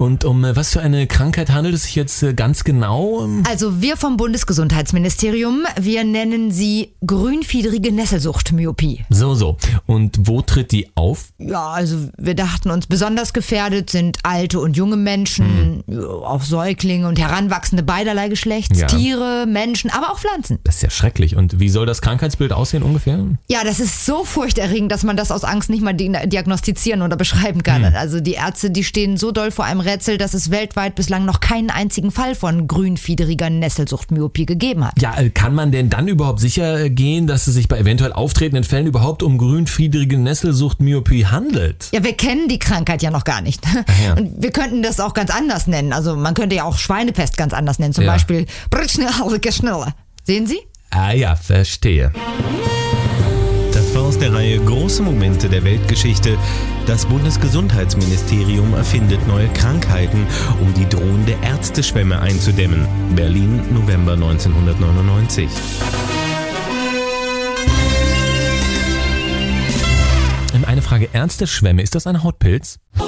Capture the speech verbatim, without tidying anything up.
Und um äh, was für eine Krankheit handelt es sich jetzt äh, ganz genau? Also wir vom Bundesgesundheitsministerium, wir nennen sie grünfiedrige Nesselsucht-Myopie. So, so. Und wo tritt die auf? Ja, also wir dachten uns, besonders gefährdet sind alte und junge Menschen, hm. auch Säuglinge und Heranwachsende beiderlei Geschlechts, ja. Tiere, Menschen, aber auch Pflanzen. Das ist ja schrecklich. Und wie soll das Krankheitsbild aussehen ungefähr? Ja, das ist so furchterregend, dass man das aus Angst nicht mal diagnostizieren oder beschreiben kann. Hm. Also die Ärzte, die stehen so doll vor einem Rätsel, dass es weltweit bislang noch keinen einzigen Fall von grünfiedriger Nesselsucht-Myopie gegeben hat. Ja, kann man denn dann überhaupt sicher gehen, dass es sich bei eventuell auftretenden Fällen überhaupt um grünfiedrige Nesselsucht-Myopie handelt? Ja, wir kennen die Krankheit ja noch gar nicht. Ja. Und wir könnten das auch ganz anders nennen. Also man könnte ja auch Schweinepest ganz anders nennen. Zum ja. Beispiel Schneller. Sehen Sie? Ah ja, verstehe. Das war aus der Reihe Große Momente der Weltgeschichte. Das Bundesgesundheitsministerium erfindet neue Krankheiten, um die drohende Ärzteschwemme einzudämmen. Berlin, November neunzehnhundertneunundneunzig. Eine Frage, Ärzteschwemme, ist das ein Hautpilz?